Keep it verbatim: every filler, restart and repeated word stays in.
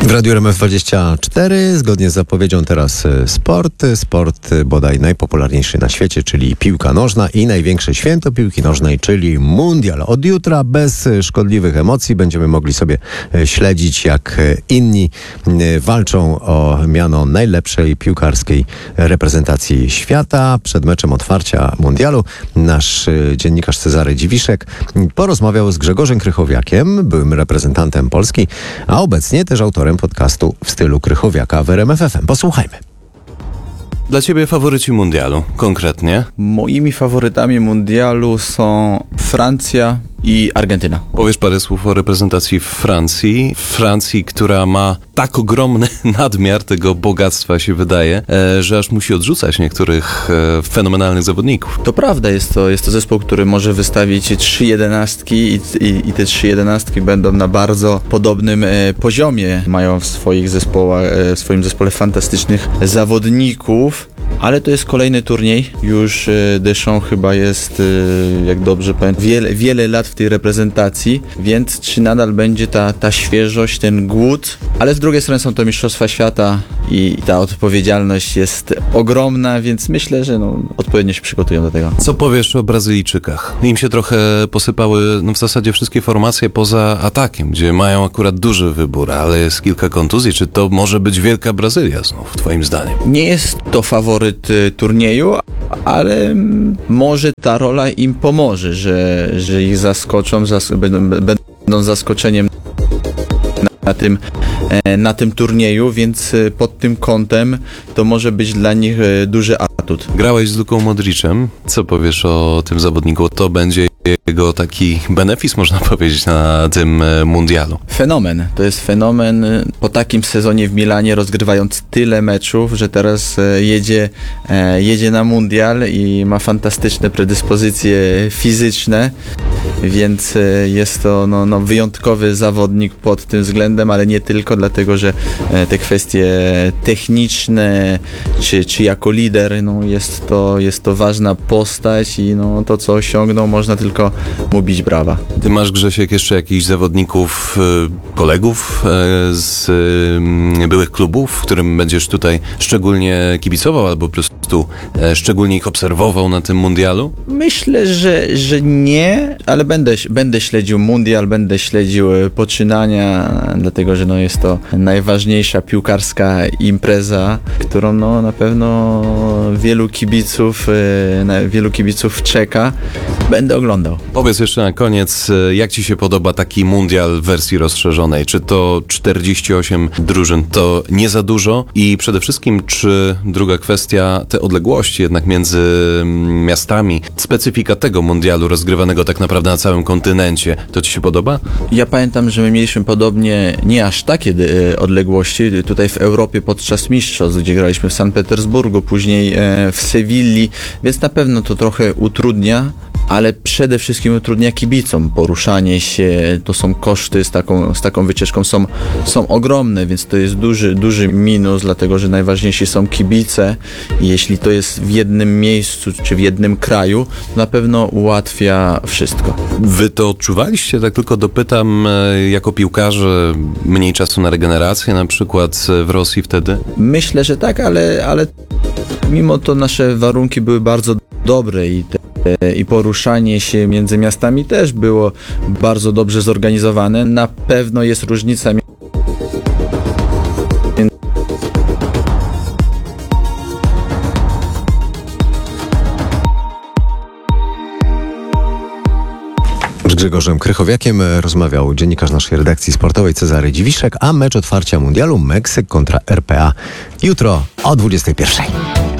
W Radiu R M F dwadzieścia cztery, zgodnie z zapowiedzią teraz sport. Sport bodaj najpopularniejszy na świecie, czyli piłka nożna i największe święto piłki nożnej, czyli mundial. Od jutra bez szkodliwych emocji będziemy mogli sobie śledzić, jak inni walczą o miano najlepszej piłkarskiej reprezentacji świata. Przed meczem otwarcia mundialu nasz dziennikarz Cezary Dziwiszek porozmawiał z Grzegorzem Krychowiakiem, byłym reprezentantem Polski, a obecnie też autorem podcastu w stylu Krychowiaka w R M F F M. Posłuchajmy. Dla ciebie faworyci mundialu, konkretnie? Moimi faworytami mundialu są Francja i Argentyna. Powiesz parę słów o reprezentacji Francji. Francji, która ma tak ogromny nadmiar tego bogactwa, się wydaje, że aż musi odrzucać niektórych fenomenalnych zawodników. To prawda, jest to, jest to zespół, który może wystawić trzy jedenastki i, i, i te trzy jedenastki będą na bardzo podobnym e, poziomie. Mają w swoich zespołach, e, w swoim zespole fantastycznych zawodników. Ale to jest kolejny turniej. Już e, Deschamps chyba jest, e, jak dobrze pamiętam, wiele, wiele lat w tej reprezentacji, więc czy nadal będzie ta, ta świeżość, ten głód? Ale z drugiej strony są to mistrzostwa świata i ta odpowiedzialność jest ogromna, więc myślę, że no, odpowiednio się przygotują do tego. Co powiesz o Brazylijczykach? Im się trochę posypały no w zasadzie wszystkie formacje poza atakiem, gdzie mają akurat duży wybór, ale jest kilka kontuzji. Czy to może być wielka Brazylia znów, twoim zdaniem? Nie jest to faworyt turnieju, ale może ta rola im pomoże, że, że ich zaskoczą, zas- będą, będą zaskoczeniem na tym, na tym turnieju, więc pod tym kątem to może być dla nich duży atut. Grałeś z Luką Modricem. Co powiesz o tym zawodniku? To będzie jego taki benefis, można powiedzieć, na tym mundialu. Fenomen. To jest fenomen po takim sezonie w Milanie, rozgrywając tyle meczów, że teraz jedzie, jedzie na mundial i ma fantastyczne predyspozycje fizyczne, więc jest to no, no, wyjątkowy zawodnik pod tym względem, ale nie tylko, dlatego że te kwestie techniczne, czy, czy jako lider, no, jest, to, jest to ważna postać i no, to, co osiągnął, można tylko mu bić brawa. Ty masz, Grzesiek, jeszcze jakichś zawodników, kolegów z byłych klubów, którym będziesz tutaj szczególnie kibicował albo po prostu szczególnie ich obserwował na tym mundialu? Myślę, że, że nie, ale będę, będę śledził mundial, będę śledził poczynania, dlatego że no, jest to najważniejsza piłkarska impreza, którą no, na pewno wielu kibiców, wielu kibiców czeka. Będę oglądał. Powiedz jeszcze na koniec, jak ci się podoba taki mundial w wersji rozszerzonej? Czy to czterdzieści osiem drużyn to nie za dużo? I przede wszystkim, czy druga kwestia, te odległości jednak między miastami, specyfika tego mundialu rozgrywanego tak naprawdę na całym kontynencie, to ci się podoba? Ja pamiętam, że my mieliśmy podobnie, nie aż takie odległości, tutaj w Europie podczas mistrzostw, gdzie graliśmy w Sankt Petersburgu, później w Sewilli, więc na pewno to trochę utrudnia, ale przede wszystkim utrudnia kibicom. Poruszanie się, to są koszty z taką, z taką wycieczką są, są ogromne, więc to jest duży, duży minus, dlatego że najważniejsi są kibice i jeśli to jest w jednym miejscu czy w jednym kraju, to na pewno ułatwia wszystko. Wy to odczuwaliście? Tak tylko dopytam, jako piłkarze, mniej czasu na regenerację na przykład w Rosji wtedy? Myślę, że tak, ale, ale mimo to nasze warunki były bardzo dobre i te i poruszanie się między miastami też było bardzo dobrze zorganizowane. Na pewno jest różnica między Z Grzegorzem Krychowiakiem rozmawiał dziennikarz naszej redakcji sportowej Cezary Dziwiszek, a mecz otwarcia mundialu Meksyk kontra R P A jutro o dwudziestej pierwszej.